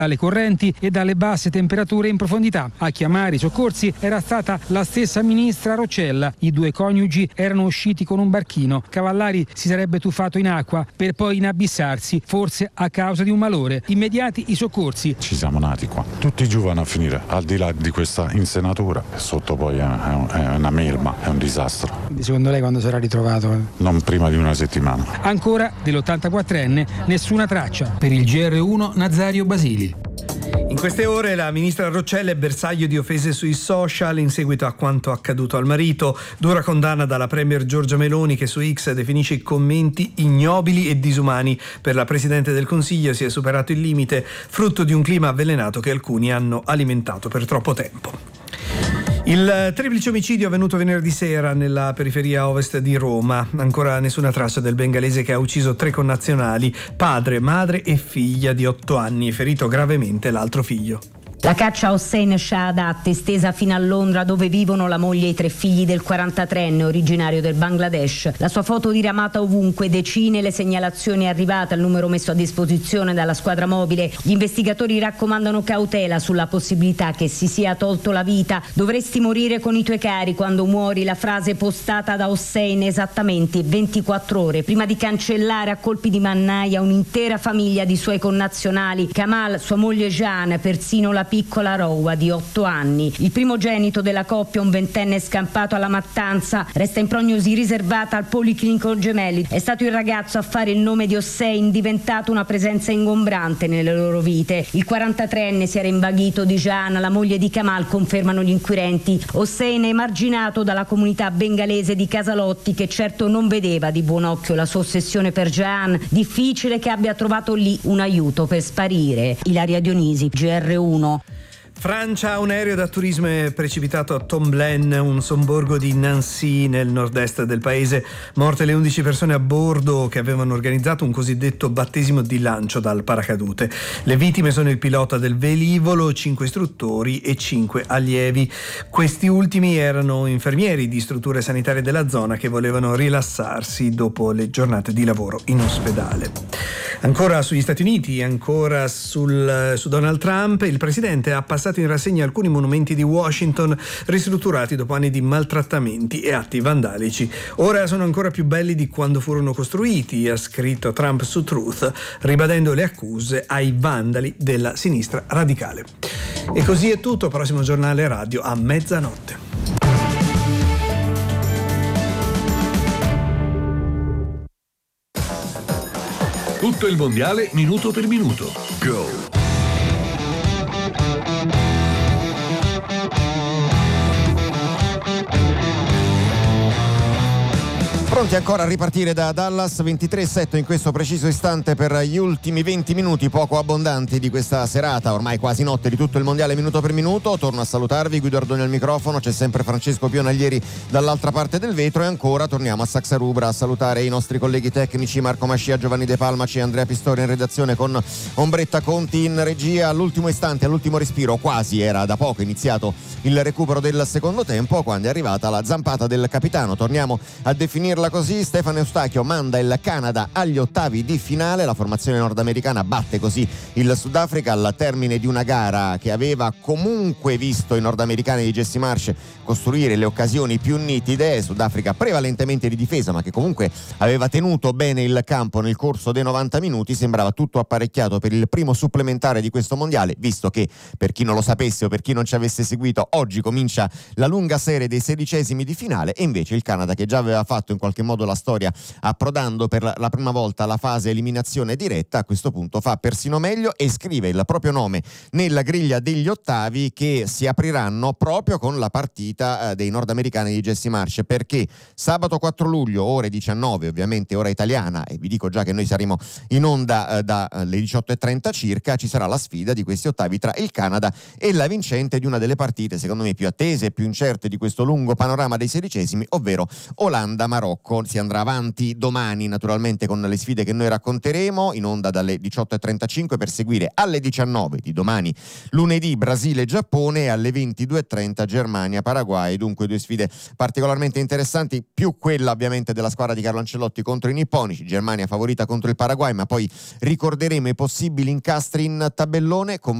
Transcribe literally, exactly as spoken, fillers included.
dalle correnti e dalle basse temperature in profondità. A chiamare i soccorsi era stata la stessa ministra Roccella. I due coniugi erano usciti con un barchino. Cavallari si sarebbe tuffato in acqua per poi inabissarsi, forse a causa di un malore. Immediati i soccorsi. Ci siamo nati qua, tutti giù vanno a finire, al di là di questa insenatura. Sotto poi è, è una melma, è un disastro. Secondo lei quando sarà ritrovato? Non prima di una settimana. Ancora dell'ottantaquattrenne nessuna traccia. Per il G R uno Nazario Basili. In queste ore la ministra Roccella è bersaglio di offese sui social in seguito a quanto accaduto al marito. Dura condanna dalla premier Giorgia Meloni, che su X definisce i commenti ignobili e disumani. Per la Presidente del Consiglio si è superato il limite, frutto di un clima avvelenato che alcuni hanno alimentato per troppo tempo. Il triplice omicidio avvenuto venerdì sera nella periferia ovest di Roma. Ancora nessuna traccia del bengalese che ha ucciso tre connazionali, padre, madre e figlia di otto anni, e ferito gravemente l'altro figlio. La caccia a Hossein Shaadat, estesa fino a Londra, dove vivono la moglie e i tre figli del quarantatreenne originario del Bangladesh. La sua foto diramata ovunque, decine le segnalazioni arrivate al numero messo a disposizione dalla squadra mobile. Gli investigatori raccomandano cautela sulla possibilità che si sia tolto la vita. Dovresti morire con i tuoi cari quando muori, la frase postata da Hossein esattamente ventiquattro ore prima di cancellare a colpi di mannaia un'intera famiglia di suoi connazionali. Kamal, sua moglie Jeanne, persino la piccola Rowa di otto anni. Il primogenito della coppia, un ventenne scampato alla mattanza, resta in prognosi riservata al Policlinico Gemelli. È stato il ragazzo a fare il nome di Hossein, diventato una presenza ingombrante nelle loro vite. Il quarantatreenne si era invaghito di Jeanne, la moglie di Kamal, confermano gli inquirenti. Hossein è emarginato dalla comunità bengalese di Casalotti, che certo non vedeva di buon occhio la sua ossessione per Jeanne. Difficile che abbia trovato lì un aiuto per sparire. Ilaria Dionisi, G R uno. Francia, un aereo da turismo è precipitato a Tomblaine, un sobborgo di Nancy nel nord-est del paese. Morte le undici persone a bordo che avevano organizzato un cosiddetto battesimo di lancio dal paracadute. Le vittime sono il pilota del velivolo, cinque istruttori e cinque allievi. Questi ultimi erano infermieri di strutture sanitarie della zona che volevano rilassarsi dopo le giornate di lavoro in ospedale. Ancora sugli Stati Uniti, ancora sul, su Donald Trump, il presidente ha passato in rassegna alcuni monumenti di Washington ristrutturati dopo anni di maltrattamenti e atti vandalici. Ora sono ancora più belli di quando furono costruiti, ha scritto Trump su Truth, ribadendo le accuse ai vandali della sinistra radicale. E così è tutto, prossimo giornale radio a mezzanotte. Tutto il mondiale minuto per minuto. Go! Pronti ancora a ripartire da Dallas, ventitré sette in questo preciso istante per gli ultimi venti minuti poco abbondanti di questa serata, ormai quasi notte, di tutto il mondiale minuto per minuto. Torno a salutarvi, Guido Ardoni al microfono, c'è sempre Francesco Pionaglieri dall'altra parte del vetro e ancora torniamo a Saxa Rubra a salutare i nostri colleghi tecnici Marco Mascia, Giovanni De Palmaci e Andrea Pistori in redazione, con Ombretta Conti in regia. All'ultimo istante, all'ultimo respiro, quasi era da poco iniziato il recupero del secondo tempo quando è arrivata la zampata del capitano, torniamo a definirla così. Stefano Eustachio manda il Canada agli ottavi di finale, la formazione nordamericana batte così il Sudafrica al termine di una gara che aveva comunque visto i nordamericani di Jesse Marsh costruire le occasioni più nitide. Sudafrica prevalentemente di difesa, ma che comunque aveva tenuto bene il campo nel corso dei novanta minuti. Sembrava tutto apparecchiato per il primo supplementare di questo mondiale, visto che, per chi non lo sapesse o per chi non ci avesse seguito, oggi comincia la lunga serie dei sedicesimi di finale e invece il Canada, che già aveva fatto in qualche modo la storia approdando per la prima volta alla fase eliminazione diretta, a questo punto fa persino meglio e scrive il proprio nome nella griglia degli ottavi che si apriranno proprio con la partita dei nordamericani di Jesse Marsh, perché sabato quattro luglio ore diciannove, ovviamente ora italiana, e vi dico già che noi saremo in onda eh, dalle diciotto e trenta circa, ci sarà la sfida di questi ottavi tra il Canada e la vincente di una delle partite secondo me più attese e più incerte di questo lungo panorama dei sedicesimi, ovvero Olanda-Marocco. andremo, si andrà avanti domani naturalmente con le sfide che noi racconteremo, in onda dalle diciotto e trentacinque per seguire alle diciannove di domani lunedì Brasile-Giappone e alle ventidue e trenta Germania-Paraguay. Dunque due sfide particolarmente interessanti, più quella ovviamente della squadra di Carlo Ancelotti contro i nipponici, Germania favorita contro il Paraguay, ma poi ricorderemo i possibili incastri in tabellone con